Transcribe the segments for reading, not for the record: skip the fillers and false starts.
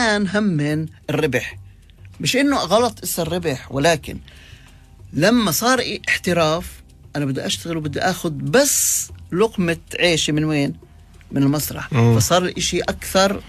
كان همن الربح، مش إنه غلط إسا الربح، ولكن لما صار احتراف أنا بدي أشتغل وبدي أخذ بس لقمة عيشي من وين؟ من المسرح. فصار الإشي أكثر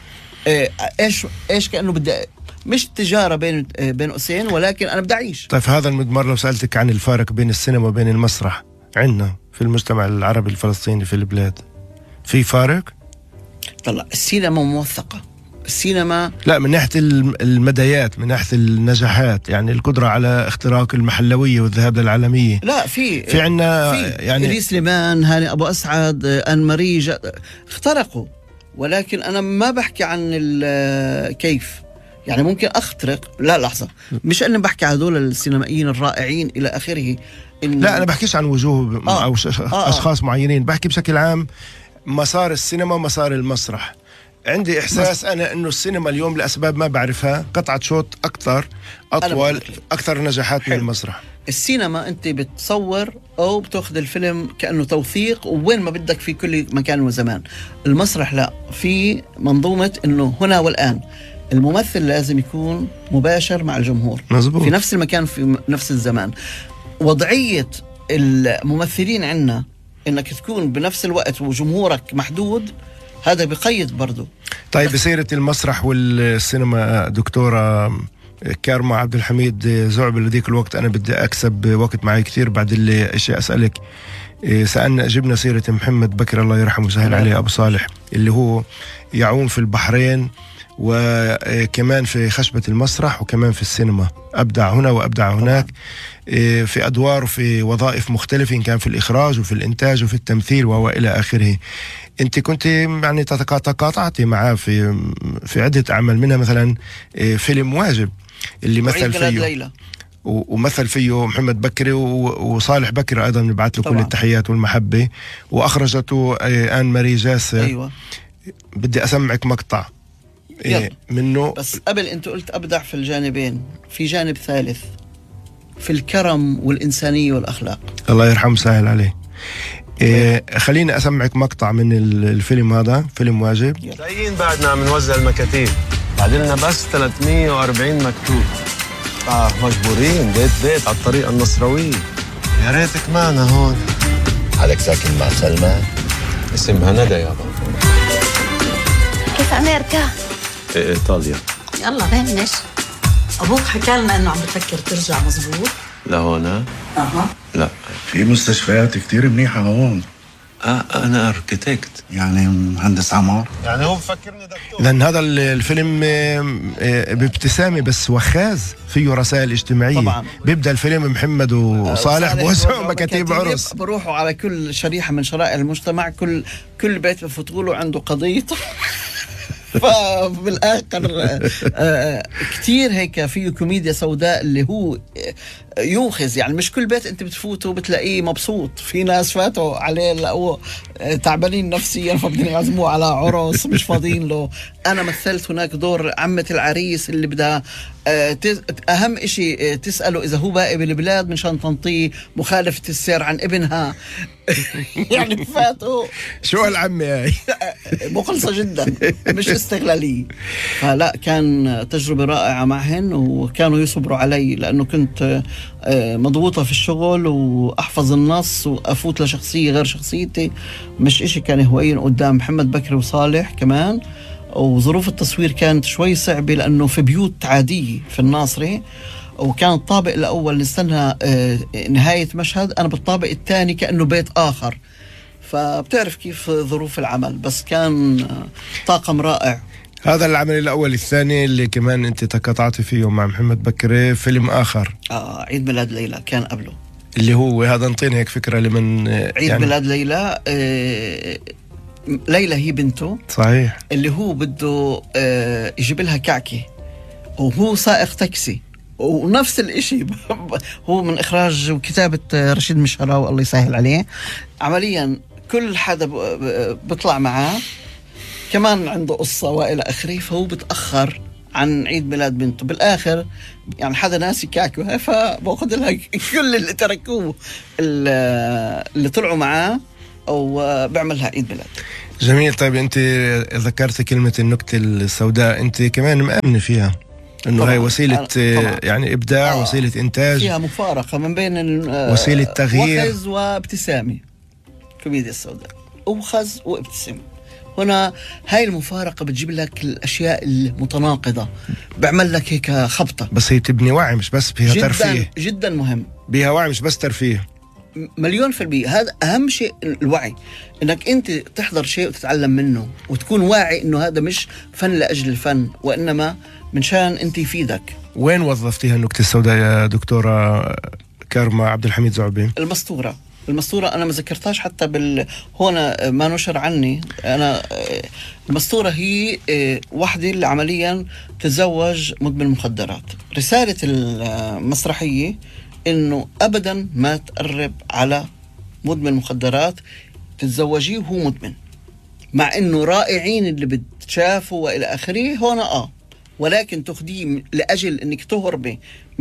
إيش كأنه بدي مش تجارة بين قوسين، ولكن أنا بدي أعيش. طيب هذا المضمار لو سألتك عن الفارق بين السينما وبين المسرح عندنا في المجتمع العربي الفلسطيني في البلاد، في فارق؟ طلع السينما موثقة، السينما لا من ناحية المدايات، من ناحية النجاحات، يعني القدرة على اختراق المحلوية والذهاب للعالمية. لا في عنا يعني إليس سليمان، هاني أبو أسعد، أن ماري اخترقوا، ولكن أنا ما بحكي عن كيف، يعني ممكن أخترق. لا لحظة، مش أني بحكي عن هذول السينمائيين الرائعين إلى آخره. لا أنا بحكيش عن وجوه أو أشخاص معينين، بحكي بشكل عام مسار السينما ومسار المسرح. عندي إحساس أنا أنه السينما اليوم لأسباب ما بعرفها قطعة شوط أطول أكثر نجاحات من المسرح. السينما أنت بتصور أو بتأخذ الفيلم كأنه توثيق وين ما بدك في كل مكان وزمان. المسرح لا، في منظومة أنه هنا والآن الممثل لازم يكون مباشر مع الجمهور، مزبوط. في نفس المكان في نفس الزمان. وضعية الممثلين عنا أنك تكون بنفس الوقت وجمهورك محدود، هذا بقيد برضو. طيب بسيرة المسرح والسينما دكتورة كارما عبد الحميد زعبل، لديك الوقت أنا بدي أكسب وقت معي كثير بعد اللي أشياء أسألك. سألنا جبنا سيرة محمد بكر الله يرحمه وسهل عليه أبو صالح، اللي هو يعوم في البحرين وكمان في خشبة المسرح وكمان في السينما، أبدع هنا وأبدع هناك في أدوار وفي وظائف مختلفة، إن كان في الإخراج وفي الإنتاج وفي التمثيل وإلى آخره. أنت كنت يعني تقاطعتي معاه في عدة أعمال، منها مثلا فيلم واجب اللي مثل فيه ليلى، ومثل فيه محمد بكري وصالح بكري أيضا نبعث له كل التحيات والمحبة، وأخرجته آن ماري جاسر. أيوة. بدي أسمعك مقطع منه. بس قبل أنت قلت أبدع في الجانبين، في جانب ثالث في الكرم والإنسانية والأخلاق. الله يرحمه سهل عليه. خليني أسمعك مقطع من الفيلم هذا، فيلم واجب. جايين بعدنا عم نوزع المكاتيب، بعدلنا بس 340 مكتوب. مجبورين بيت على الطريقة النصروية. يا ريتك معنا هون. عليك ساكن مع سلمى؟ اسمها ندى يابا. كيف أمريكا؟ إيطاليا. يلا بنش. أبوك حكى لنا إنه عم بفكر ترجع، مزبوط؟ لهون؟ لا، في مستشفيات كتير منيحة هون. أنا أركيتكت، يعني مهندس عمار. يعني هو بفكرني دكتور. لأن هذا الفيلم بابتسامة بس وخاز، فيه رسائل اجتماعية طبعا. بيبدأ الفيلم محمد وصالح بوزعوا مكاتيب عرس، بروحوا على كل شريحة من شرائح المجتمع، كل بيت بفتقوله عنده قضية. فبالآخر كتير هيك فيه كوميديا سوداء اللي هو يوخز. يعني مش كل بيت انت بتفوته بتلاقيه مبسوط، في ناس فاتوا عليه لقوه تعبانين نفسيا فبدهم يعزموه على عرس مش فاضيين له. انا مثلت هناك دور عمة العريس اللي بدها اهم اشي تسأله اذا هو باقي بالبلاد منشان تنطيه مخالفة السير عن ابنها. يعني فاتوا شو هالعمة هاي مخلصة جدا مش استغلالية. فلا كان تجربة رائعة معهن، وكانوا يصبروا علي لأنه كنت مضغوطة في الشغل وأحفظ النص وأفوت لشخصية غير شخصيتي، مش إشي كان هوين قدام محمد بكري وصالح كمان. وظروف التصوير كانت شوي صعبة لأنه في بيوت عادية في الناصري، وكان الطابق الأول نستنى نهاية مشهد، أنا بالطابق الثاني كأنه بيت آخر. فبتعرف كيف ظروف العمل، بس كان طاقم رائع. هذا العمل الأول. الثاني اللي كمان أنت تقاطعت فيه مع محمد بكري فيلم آخر، عيد ميلاد ليلى كان قبله، اللي هو هذا نطينا هيك فكرة لمن عيد يعني ميلاد ليلى. ليلى هي بنته صحيح، اللي هو بده يجيب لها كعكة، وهو سائق تاكسي، ونفس الاشي هو من إخراج وكتابة رشيد مشهراوي الله يسهل عليه. عمليا كل حدا بيطلع معاه كمان عنده قصة وإلى آخره، فهو بتأخر عن عيد ميلاد بنته. بالآخر يعني حدا ناسي كعكة، فبأخذ لها كل اللي تركوه اللي طلعوا معاه، أو بعملها عيد ميلاد. جميل. طيب أنت ذكرت كلمة النكتة السوداء، أنت كمان مأمنة فيها إنه هاي وسيلة يعني إبداع، وسيلة إنتاج، فيها مفارقة من بين وسيلة تغيير، وخز وابتسامة. كوميديا السوداء وخز وابتسامة. هنا هاي المفارقة بتجيب لك الأشياء المتناقضة، بعمل لك هيك خبطة. بس هي تبني وعي، مش بس فيها جداً ترفيه. جدا مهم. بيها وعي مش بس ترفيه. 1,000,000%. هذا أهم شيء، الوعي، إنك أنت تحضر شيء وتتعلم منه وتكون واعي إنه هذا مش فن لأجل الفن، وإنما من شان أنت يفيدك. وين وظفتيها النكتة السوداء يا دكتورة كارما عبد الحميد زعبي؟ المسطورة أنا ما ذكرتهاش حتى هون ما نشر عني. أنا المسطورة هي وحدة اللي عمليا تتزوج مدمن مخدرات. رسالة المسرحية إنه أبدا ما تقرب على مدمن مخدرات، تتزوجيه وهو مدمن، مع إنه رائعين اللي بتشافوا وإلى آخره. هون ولكن تخديه لأجل إنك تهربي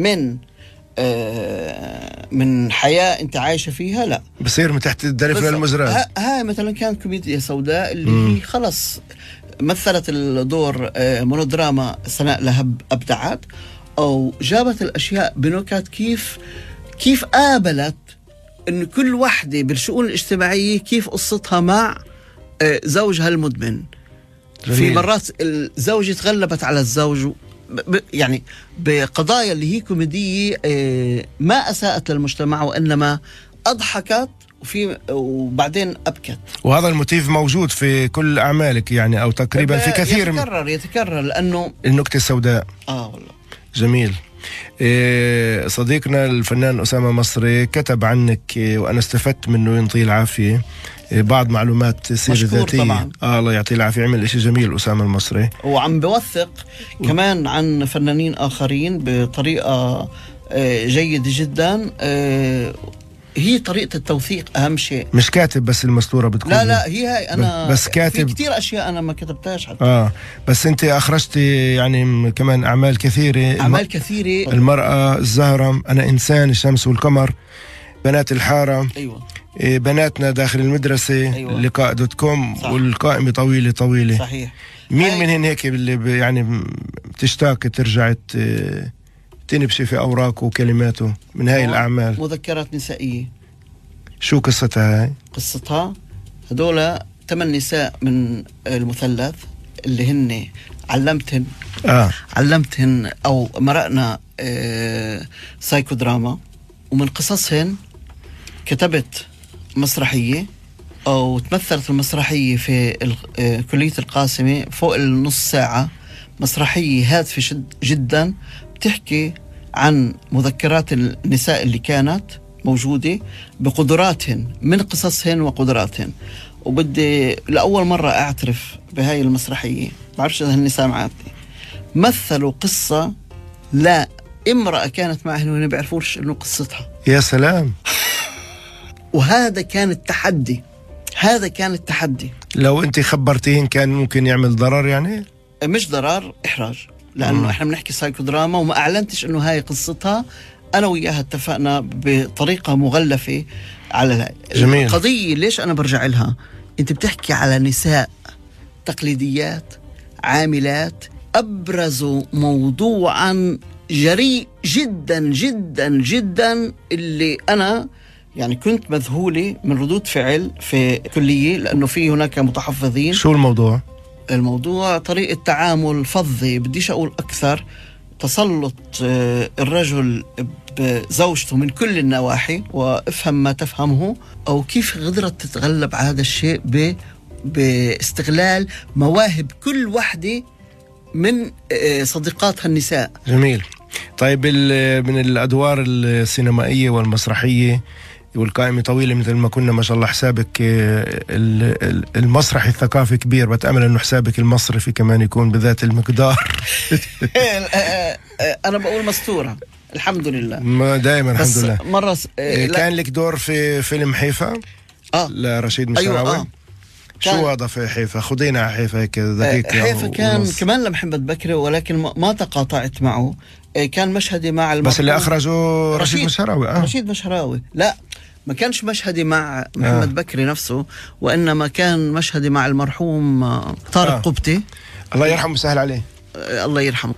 من حياة أنت عايشة فيها، لا، بصير من تحت الدرف للمزرعة. هاي مثلا كانت كوميديا سوداء اللي هي خلص مثلت الدور مونودراما. سناء لهب أبدعت أو جابت الأشياء بنكت، كيف قابلت إنه كل وحدة بالشؤون الاجتماعية كيف قصتها مع زوجها المدمن. جميل. في مرات الزوجة تغلبت على الزوج يعني بقضايا اللي هي كوميدية، ما أساءت للمجتمع وإنما أضحكت وبعدين أبكت. وهذا الموتيف موجود في كل أعمالك يعني، أو تقريبا في كثير يتكرر لأنه النكتة السوداء. والله جميل. صديقنا الفنان أسامة مصري كتب عنك وأنا استفدت منه، ينطيه العافية، بعض معلومات سيرة ذاتية. الله يعطيه العافية، عمل إشي جميل أسامة المصري، وعم بوثق كمان عن فنانين آخرين بطريقة جيدة جدا. هي طريقة التوثيق أهم شيء، مش كاتب بس المسطورة بتكون. لا هي أنا بس كاتب في كتير أشياء أنا ما كتبتهاش حتى. بس أنت أخرجتي يعني كمان أعمال كثيرة. المرأة، الزهرة، أنا إنسان، الشمس والقمر، بنات الحارة، أيوة، بناتنا داخل المدرسة، أيوة. لقاء.com، والقائمة طويلة. صحيح. مين منهن هيك اللي يعني بتشتاق ترجع تنبشي في أوراقه وكلماته من هاي الأعمال؟ مذكرات نسائية. شو قصتها هاي؟ قصتها هدول 8 نساء من المثلث اللي هن علمتهن أو مرقنا سايكودراما، ومن قصصهن كتبت مسرحية أو تمثلت المسرحية في كلية القاسمة فوق النص ساعة. مسرحية هادفة جدا، بتحكي عن مذكرات النساء اللي كانت موجودة بقدراتهن، من قصصهن وقدراتهن. وبدي لأول مرة أعترف بهاي المسرحية، بعرفش إذا النساء معاتني، مثلوا قصة لا امرأة كانت معهن وما بيعرفوش إنه قصتها. يا سلام. وهذا كان التحدي. لو أنت خبرتيهن كان ممكن يعمل ضرر يعني؟ مش ضرر، إحراج، لأنه إحنا بنحكي سايكودراما وما أعلنتش إنه هاي قصتها. أنا وياها اتفقنا بطريقة مغلفة على جميل. القضية. ليش أنا برجع لها؟ أنت بتحكي على نساء تقليديات عاملات أبرزوا موضوعا جريء جدا جدا جدا، اللي أنا يعني كنت مذهولة من ردود فعل في كلية، لأنه في هناك متحفظين. شو الموضوع طريقة تعامل فظي، بديش أقول أكثر، تسلط الرجل بزوجته من كل النواحي، وافهم ما تفهمه، أو كيف قدرت تتغلب على هذا الشيء باستغلال مواهب كل واحدة من صديقاتها النساء. جميل. طيب من الأدوار السينمائية والمسرحية والقائمة طويلة مثل ما كنا، ما شاء الله حسابك المسرحي الثقافي كبير، بتأمل أنه حسابك المصرفي كمان يكون بذات المقدار. أنا بقول مستورة الحمد لله، ما دائما الحمد لله. مرة كان لك دور في فيلم حيفا لرشيد مشراوي. أيوة. شو هذا في حيفا؟ خدينا على حيفا هيك ذكيك. حيفا كان كمان لمحمد بكري، ولكن ما تقاطعت معه. كان مشهدي مع بس اللي أخرجه رشيد مشراوي. رشيد مشراوي. لا، ما كانش مشهدي مع محمد بكري نفسه، وإنما كان مشهدي مع المرحوم طارق قبتي، الله يرحمه ويسهل عليه. الله يرحمه.